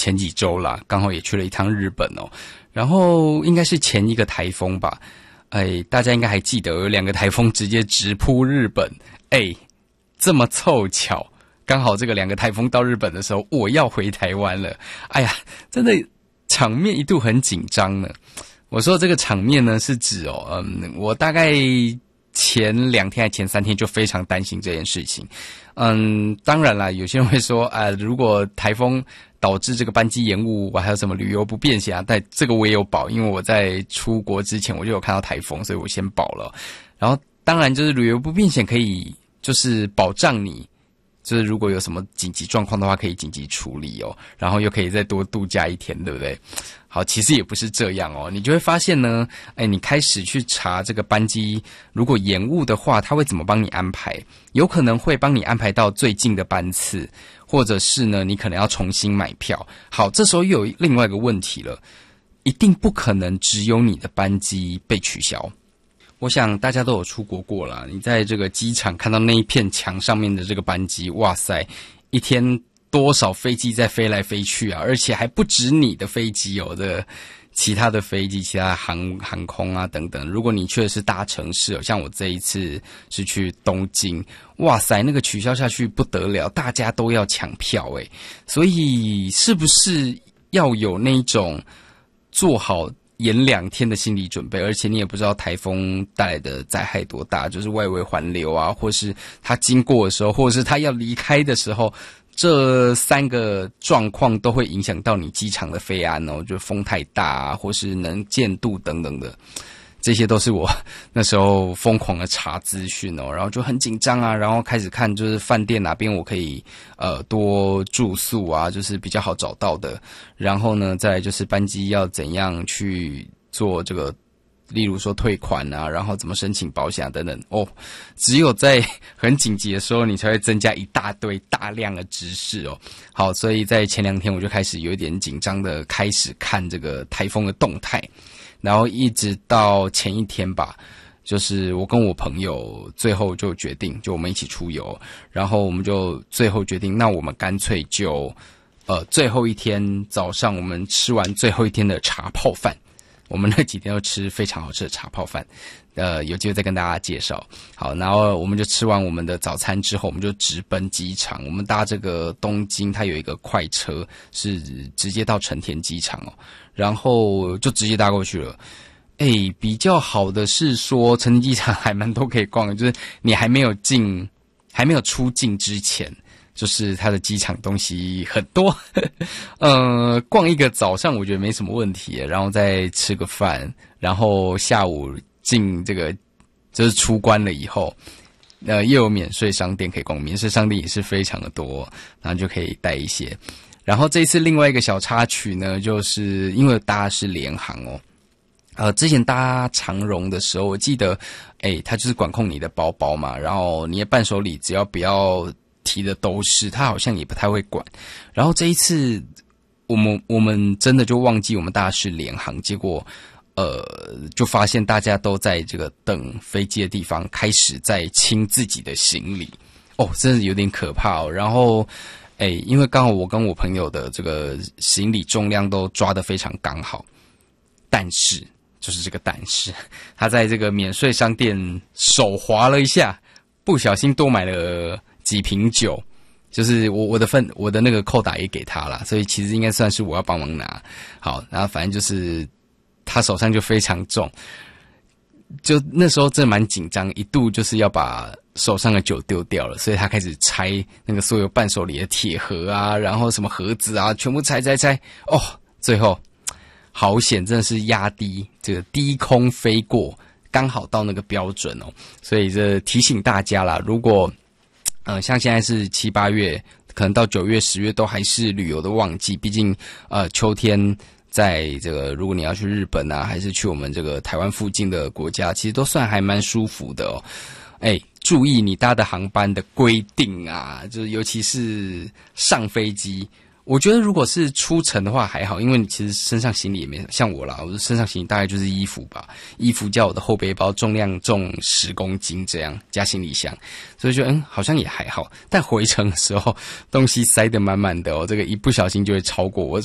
前几周啦，刚好也去了一趟日本哦。然后应该是前一个台风吧，大家应该还记得有2个台风直接直扑日本，这么凑巧，刚好这个2个台风到日本的时候，我要回台湾了。哎呀，真的场面一度很紧张呢。我说这个场面呢，是指我大概前2天还前3天就非常担心这件事情。当然啦，有些人会说如果台风导致这个班机延误，还有什么旅游不便险啊，但这个我也有保，因为我在出国之前我就有看到台风，所以我先保了。然后当然就是旅游不便险可以就是保障你，就是如果有什么紧急状况的话可以紧急处理哦，然后又可以再多度假1天，对不对？好，其实也不是这样哦，你就会发现呢，你开始去查这个班机，如果延误的话，他会怎么帮你安排？有可能会帮你安排到最近的班次，或者是呢，你可能要重新买票。好，这时候又有另外一个问题了，一定不可能只有你的班机被取消。我想大家都有出国过啦，你在这个机场看到那一片墙上面的这个班机，哇塞，一天多少飞机在飞来飞去啊，而且还不止你的飞机哦，其他的飞机、其他航空啊等等。如果你去的是大城市，像我这一次是去东京，哇塞，那个取消下去不得了，大家都要抢票所以是不是要有那种做好延2天的心理准备，而且你也不知道台风带来的灾害多大，就是外围环流啊，或是它经过的时候，或者是它要离开的时候，这3个状况都会影响到你机场的飞安哦，就风太大啊，或是能见度等等的，这些都是我那时候疯狂的查资讯哦，然后就很紧张啊，然后开始看就是饭店哪边我可以多住宿啊，就是比较好找到的，然后呢再来就是班机要怎样去做这个，例如说退款啊，然后怎么申请保险啊等等哦，只有在很紧急的时候你才会增加一大堆大量的知识哦。好，所以在前2天我就开始有一点紧张的开始看这个台风的动态，然后一直到前1天吧，就是我跟我朋友最后就决定，就我们一起出游，然后我们就最后决定，那我们干脆就最后1天早上我们吃完最后1天的茶泡饭。我们那几天都吃非常好吃的茶泡饭，有机会再跟大家介绍。好，然后我们就吃完我们的早餐之后，我们就直奔机场。我们搭这个东京，它有一个快车是直接到成田机场哦，然后就直接搭过去了。比较好的是说，成田机场还蛮多可以逛的，就是你还没有出境之前。就是它的机场东西很多，逛一个早上我觉得没什么问题，然后再吃个饭，然后下午进这个就是出关了以后，又有免税商店可以逛，免税商店也是非常的多，然后就可以带一些。然后这一次另外一个小插曲呢，就是因为搭的是联航哦。之前搭长荣的时候，我记得，它就是管控你的包包嘛，然后你的伴手礼只要不要提的都是，他好像也不太会管。然后这一次我们真的就忘记我们搭的是联航，结果就发现大家都在这个等飞机的地方开始在清自己的行李哦，真的有点可怕哦。然后因为刚好我跟我朋友的这个行李重量都抓得非常刚好，但是就是这个但是他在这个免税商店手滑了一下，不小心多买了几瓶酒，就是我的那个扣打也给他啦，所以其实应该算是我要帮忙拿。好，然后反正就是他手上就非常重，就那时候真的蛮紧张，一度就是要把手上的酒丢掉了，所以他开始拆那个所有伴手礼的铁盒啊，然后什么盒子啊，全部拆哦，最后好险，真的是压低这个低空飞过，刚好到那个标准哦。所以这提醒大家啦，如果像现在是7、8月，可能到9月、10月都还是旅游的旺季，毕竟秋天在这个如果你要去日本啊，还是去我们这个台湾附近的国家，其实都算还蛮舒服的哦。注意你搭的航班的规定啊，就是尤其是上飞机。我觉得如果是出城的话还好，因为你其实身上行李也没像我啦，我身上行李大概就是衣服吧，衣服加我的后背包重量重10公斤这样，加行李箱，所以觉得好像也还好。但回程的时候东西塞得满满的哦，这个一不小心就会超过我